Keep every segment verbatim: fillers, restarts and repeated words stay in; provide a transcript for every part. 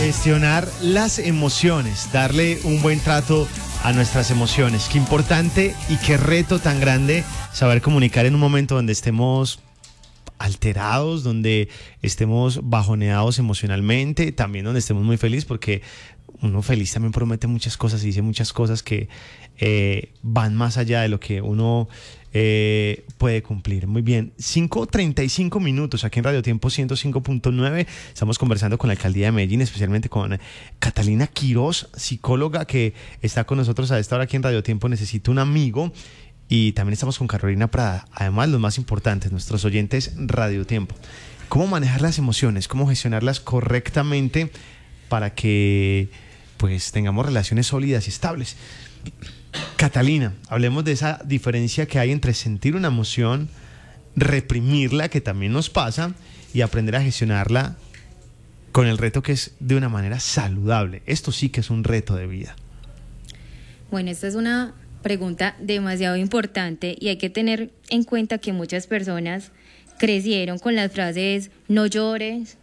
Gestionar las emociones, darle un buen trato a nuestras emociones. Qué importante y qué reto tan grande saber comunicar en un momento donde estemos alterados, donde estemos bajoneados emocionalmente, también donde estemos muy felices, porque uno feliz también promete muchas cosas y dice muchas cosas que eh, van más allá de lo que uno eh, puede cumplir. Muy bien, cinco treinta y cinco minutos aquí en Radio Tiempo ciento cinco punto nueve. Estamos conversando con la Alcaldía de Medellín, especialmente con Catalina Quiroz, psicóloga, que está con nosotros a esta hora aquí en Radio Tiempo. Necesito un amigo. Y también estamos con Carolina Prada. Además, los más importantes, nuestros oyentes Radio Tiempo. ¿Cómo manejar las emociones? ¿Cómo gestionarlas correctamente para que pues tengamos relaciones sólidas y estables? Catalina, hablemos de esa diferencia que hay entre sentir una emoción, reprimirla, que también nos pasa, y aprender a gestionarla con el reto que es de una manera saludable. Esto sí que es un reto de vida. Bueno, esta es una pregunta demasiado importante y hay que tener en cuenta que muchas personas crecieron con las frases no llores,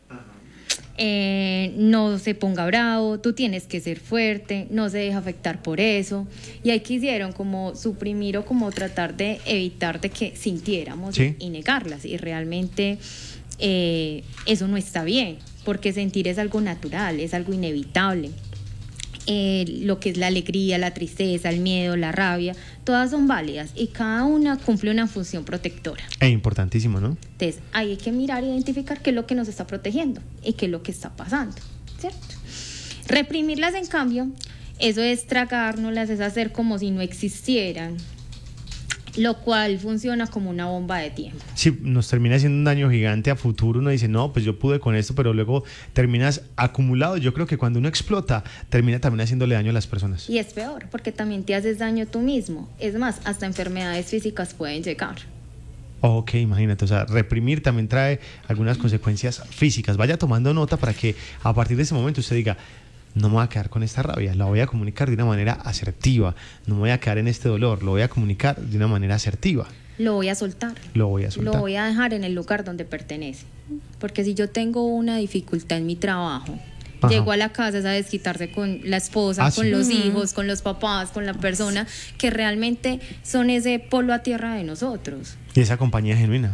eh, no se ponga bravo, tú tienes que ser fuerte, no se deja afectar por eso, y ahí quisieron como suprimir o como tratar de evitar de que sintiéramos, ¿sí?, y negarlas, y realmente eh, eso no está bien, porque sentir es algo natural, es algo inevitable. Eh, lo que es la alegría, la tristeza, el miedo, la rabia, todas son válidas y cada una cumple una función protectora. Es importantísimo, ¿no? Entonces, ahí hay que mirar e identificar qué es lo que nos está protegiendo y qué es lo que está pasando, ¿cierto? Reprimirlas, en cambio, eso es tragárnoslas, es hacer como si no existieran, lo cual funciona como una bomba de tiempo. Sí, nos termina haciendo un daño gigante a futuro. Uno dice, no, pues yo pude con esto, pero luego terminas acumulado. Yo creo que cuando uno explota, termina también haciéndole daño a las personas. Y es peor, porque también te haces daño tú mismo. Es más, hasta enfermedades físicas pueden llegar. Ok, imagínate, o sea, reprimir también trae algunas consecuencias físicas. Vaya tomando nota para que a partir de ese momento usted diga, no me voy a quedar con esta rabia, la voy a comunicar de una manera asertiva, no me voy a quedar en este dolor, lo voy a comunicar de una manera asertiva. Lo voy a soltar. Lo voy a soltar. Lo voy a dejar en el lugar donde pertenece. Porque si yo tengo una dificultad en mi trabajo, ajá, llego a la casa es a desquitarse con la esposa, ah, con ¿sí?, los uh-huh. hijos, con los papás, con la persona que realmente son ese polo a tierra de nosotros. Y esa compañía genuina.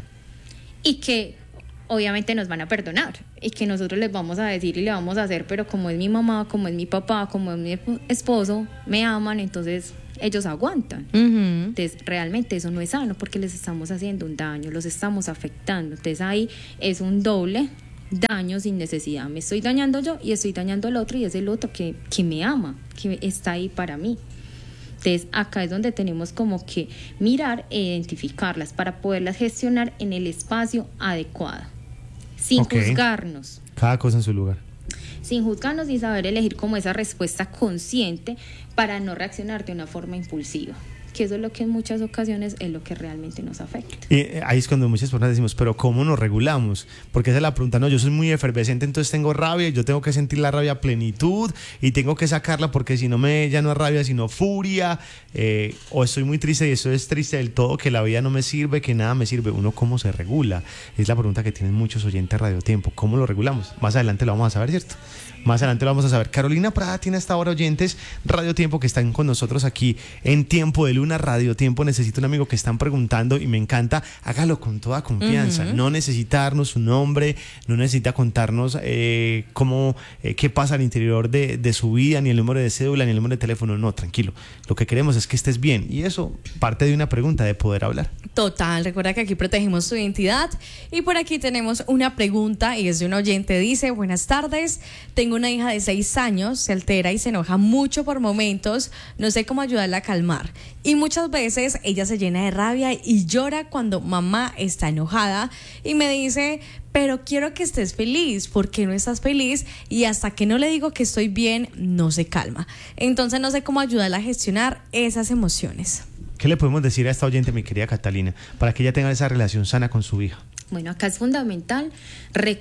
Y que obviamente nos van a perdonar y que nosotros les vamos a decir y le vamos a hacer, pero como es mi mamá, como es mi papá, como es mi esposo, me aman, entonces ellos aguantan. Uh-huh. Entonces realmente eso no es sano porque les estamos haciendo un daño, los estamos afectando. Entonces ahí es un doble daño sin necesidad. Me estoy dañando yo y estoy dañando al otro, y es el otro que, que me ama, que está ahí para mí. Entonces acá es donde tenemos como que mirar e identificarlas para poderlas gestionar en el espacio adecuado, sin okay. juzgarnos. Cada cosa en su lugar. Sin juzgarnos y saber elegir como esa respuesta consciente para no reaccionar de una forma impulsiva, que eso es lo que en muchas ocasiones es lo que realmente nos afecta. Y ahí es cuando muchas personas decimos, pero ¿cómo nos regulamos? Porque esa es la pregunta. No, yo soy muy efervescente, entonces tengo rabia, yo tengo que sentir la rabia a plenitud y tengo que sacarla porque si no me ya no es rabia sino furia, eh, o estoy muy triste y eso es triste del todo, que la vida no me sirve, que nada me sirve. Uno, ¿cómo se regula? Es la pregunta que tienen muchos oyentes Radio Tiempo. ¿Cómo lo regulamos? Más adelante lo vamos a saber, ¿cierto? Más adelante lo vamos a saber. Carolina Prada tiene hasta ahora oyentes Radio Tiempo que están con nosotros aquí en Tiempo de Luna. Radio Tiempo necesita un amigo que están preguntando y me encanta. Hágalo con toda confianza. Uh-huh. No necesita darnos su nombre, no necesita contarnos eh, cómo, eh, qué pasa al interior de, de su vida, ni el número de cédula, ni el número de teléfono. No, tranquilo. Lo que queremos es que estés bien y eso parte de una pregunta de poder hablar. Total, recuerda que aquí protegemos tu identidad y por aquí tenemos una pregunta y es de un oyente. Dice, buenas tardes, tengo una hija de seis años, se altera y se enoja mucho por momentos, no sé cómo ayudarla a calmar y muchas veces ella se llena de rabia y llora cuando mamá está enojada y me dice, pero quiero que estés feliz, ¿por qué no estás feliz? Y hasta que no le digo que estoy bien, no se calma. Entonces no sé cómo ayudarla a gestionar esas emociones. ¿Qué le podemos decir a esta oyente, mi querida Catalina, para que ella tenga esa relación sana con su hija? Bueno, acá es fundamental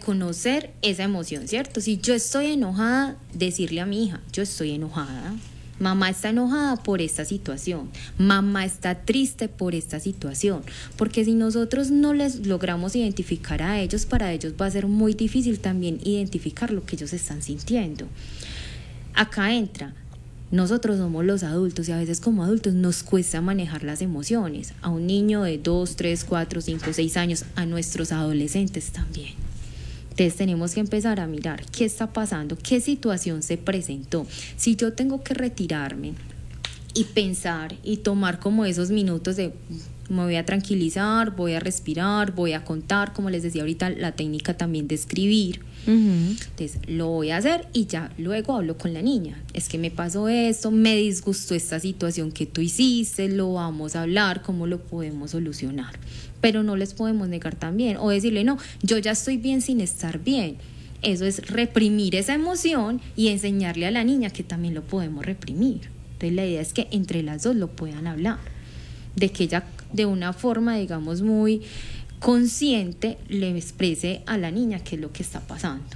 reconocer esa emoción, ¿cierto? Si yo estoy enojada, decirle a mi hija, yo estoy enojada, Mamá está enojada por esta situación, mamá está triste por esta situación, porque si nosotros no les logramos identificar a ellos, para ellos va a ser muy difícil también identificar lo que ellos están sintiendo. Acá entra, nosotros somos los adultos y a veces como adultos nos cuesta manejar las emociones, a un niño de dos, tres, cuatro, cinco, seis años, a nuestros adolescentes también. Entonces tenemos que empezar a mirar qué está pasando, qué situación se presentó. Si yo tengo que retirarme y pensar y tomar como esos minutos de me voy a tranquilizar, voy a respirar, voy a contar, como les decía ahorita, la técnica también de escribir. Uh-huh. Entonces lo voy a hacer y ya luego hablo con la niña. Es que me pasó esto, me disgustó esta situación que tú hiciste, lo vamos a hablar, cómo lo podemos solucionar. Pero no les podemos negar también o decirle no, yo ya estoy bien sin estar bien. Eso es reprimir esa emoción y enseñarle a la niña que también lo podemos reprimir. Entonces la idea es que entre las dos lo puedan hablar, de que ella de una forma digamos muy consciente le exprese a la niña qué es lo que está pasando.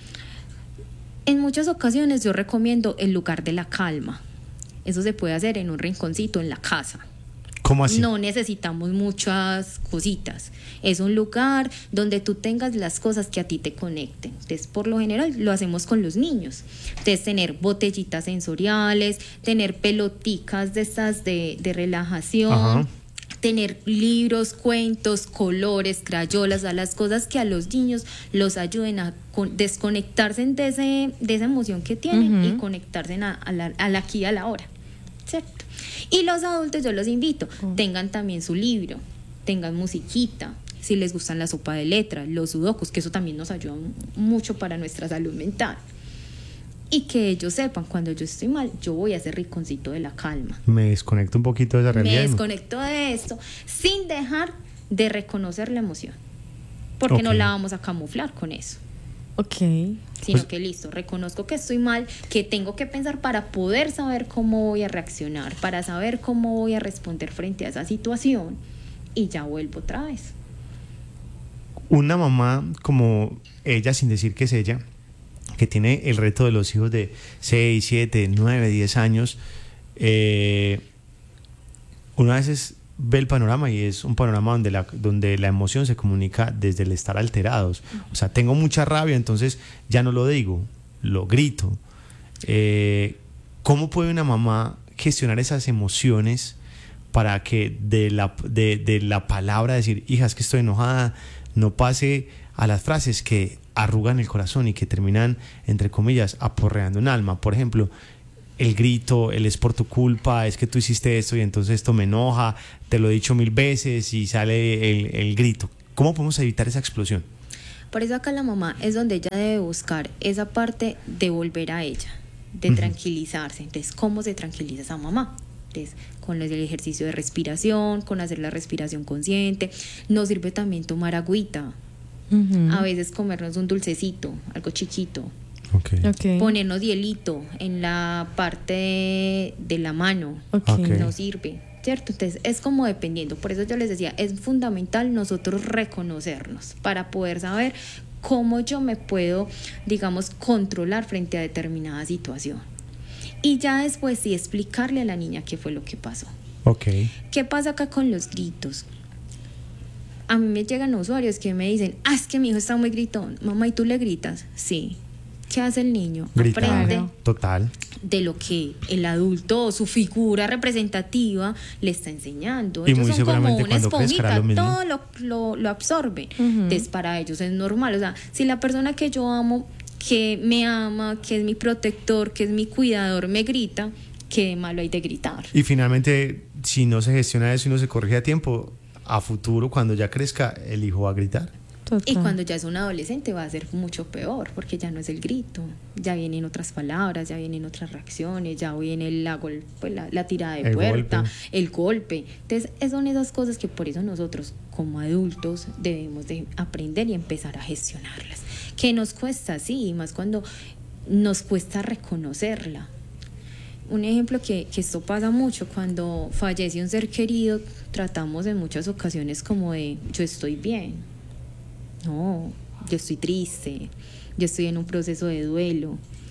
En muchas ocasiones yo recomiendo el lugar de la calma. Eso se puede hacer en un rinconcito en la casa. ¿Cómo así? No necesitamos muchas cositas. Es un lugar donde tú tengas las cosas que a ti te conecten. Entonces, por lo general, lo hacemos con los niños. Entonces, tener botellitas sensoriales, tener peloticas de estas de, de relajación. Ajá. Tener libros, cuentos, colores, crayolas, a las cosas que a los niños los ayuden a con, desconectarse de, ese, de esa emoción que tienen, uh-huh, y conectarse a, a la, al aquí y a la hora, ¿cierto? Y los adultos yo los invito, uh-huh, tengan también su libro, tengan musiquita, si les gustan la sopa de letras, los sudokus, que eso también nos ayuda mucho para nuestra salud mental. Y que ellos sepan, cuando yo estoy mal, yo voy a ese rinconcito de la calma. Me desconecto un poquito de esa realidad. Me desconecto de esto, sin dejar de reconocer la emoción. Porque okay, no la vamos a camuflar con eso. Ok. Sino pues, que listo, reconozco que estoy mal, que tengo que pensar para poder saber cómo voy a reaccionar, para saber cómo voy a responder frente a esa situación, y ya vuelvo otra vez. Una mamá como ella, sin decir que es ella, que tiene el reto de los hijos de seis, siete, nueve, diez años, eh, una vez ve el panorama y es un panorama donde la, donde la emoción se comunica desde el estar alterados. O sea, tengo mucha rabia, entonces ya no lo digo, lo grito. Eh, ¿Cómo puede una mamá gestionar esas emociones para que de la, de, de la palabra decir, hija, es que estoy enojada, no pase a las frases que arrugan el corazón y que terminan, entre comillas, aporreando un alma? Por ejemplo, el grito, el es por tu culpa, es que tú hiciste esto y entonces esto me enoja, te lo he dicho mil veces, y sale el, el grito. ¿Cómo podemos evitar esa explosión? Por eso acá la mamá es donde ella debe buscar esa parte de volver a ella, de uh-huh, tranquilizarse. Entonces, ¿cómo se tranquiliza esa mamá? Entonces, con el ejercicio de respiración, con hacer la respiración consciente. Nos sirve también tomar agüita. Uh-huh. A veces comernos un dulcecito, algo chiquito. Okay. Okay. Ponernos hielito en la parte de, de la mano. Okay. Nos sirve, ¿cierto? Entonces es como dependiendo. Por eso yo les decía, es fundamental nosotros reconocernos para poder saber cómo yo me puedo, digamos, controlar frente a determinada situación. Y ya después sí explicarle a la niña qué fue lo que pasó. Okay. ¿Qué pasa acá con los gritos? A mí me llegan usuarios que me dicen, ah, es que mi hijo está muy gritón. Mamá, ¿y tú le gritas? Sí. ¿Qué hace el niño? Gritar. Aprende Total. de lo que el adulto o su figura representativa le está enseñando. Y ellos muy son como una esponjita, lo todo lo, lo, lo absorben. Uh-huh. Entonces para ellos es normal. O sea, si la persona que yo amo, que me ama, que es mi protector, que es mi cuidador, me grita, ¿qué malo hay de gritar? Y finalmente, si no se gestiona eso y no se corrige a tiempo, a futuro, cuando ya crezca, el hijo va a gritar. Total. Y cuando ya es un adolescente va a ser mucho peor, porque ya no es el grito, ya vienen otras palabras, ya vienen otras reacciones, ya viene la, gol, pues la, la tirada de el puerta, golpe. el golpe. Entonces son esas cosas que por eso nosotros como adultos debemos de aprender y empezar a gestionarlas. Que nos cuesta, sí, más cuando nos cuesta reconocerla. Un ejemplo que, que esto pasa mucho, cuando fallece un ser querido, tratamos en muchas ocasiones como de, yo estoy bien. No, yo estoy triste, yo estoy en un proceso de duelo.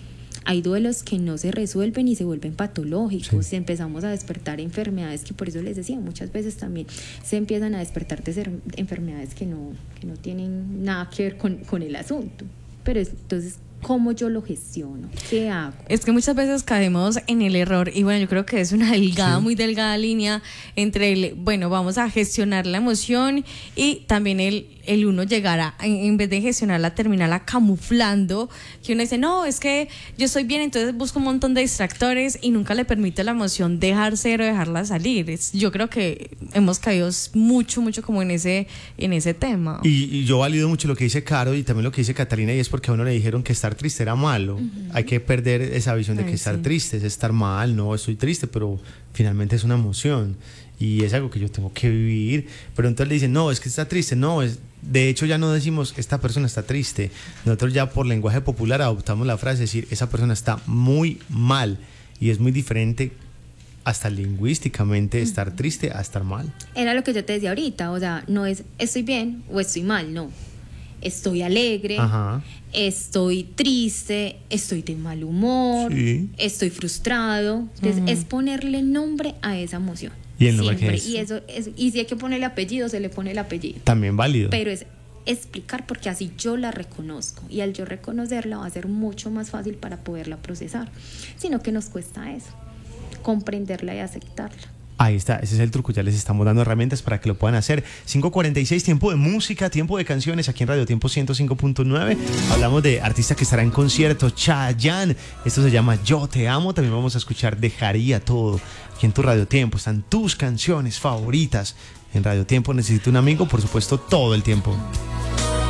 hay duelos que no se resuelven y se vuelven patológicos. Sí. Empezamos a despertar enfermedades que, por eso les decía, muchas veces también se empiezan a despertar de ser enfermedades que no, que no tienen nada que ver con, con el asunto. Pero es, entonces, ¿cómo yo lo gestiono? ¿Qué hago? Es que muchas veces caemos en el error y bueno, yo creo que es una delgada, sí. muy delgada línea entre el, bueno, vamos a gestionar la emoción y también el, el uno llegar a, en, en vez de gestionarla, terminarla camuflando, que uno dice, no, es que yo estoy bien, entonces busco un montón de distractores y nunca le permite a la emoción dejar ser o dejarla salir. Es, yo creo que hemos caído mucho, mucho como en ese, en ese tema. Y, y yo valido mucho lo que dice Caro y también lo que dice Catalina, y es porque a uno le dijeron que estar triste era malo. Uh-huh. Hay que perder esa visión de que Ay, estar sí. triste es estar mal. No, estoy triste, pero finalmente es una emoción y es algo que yo tengo que vivir. Pero entonces le dicen, no, es que está triste. No, es, de hecho ya no decimos esta persona está triste. Nosotros ya por lenguaje popular adoptamos la frase de decir esa persona está muy mal, y es muy diferente hasta lingüísticamente estar triste a estar mal. Era lo que yo te decía ahorita, o sea, no es estoy bien o estoy mal, no. Estoy alegre, Ajá. estoy triste, estoy de mal humor, sí. estoy frustrado. Entonces, uh-huh. es ponerle nombre a esa emoción. Y el nombre que es. Y, eso es, y si hay que ponerle apellido, se le pone el apellido. También válido. Pero es explicar, porque así yo la reconozco. Y al yo reconocerla va a ser mucho más fácil para poderla procesar. Sino que nos cuesta eso, comprenderla y aceptarla. Ahí está, ese es el truco, ya les estamos dando herramientas para que lo puedan hacer. cinco cuarenta y seis, tiempo de música, tiempo de canciones, aquí en Radio Tiempo ciento cinco punto nueve. Hablamos de artista que estará en concierto, Chayanne. Esto se llama Yo Te Amo. También vamos a escuchar Dejaría Todo. Aquí en tu Radio Tiempo están tus canciones favoritas. En Radio Tiempo Necesito un Amigo, por supuesto, todo el tiempo.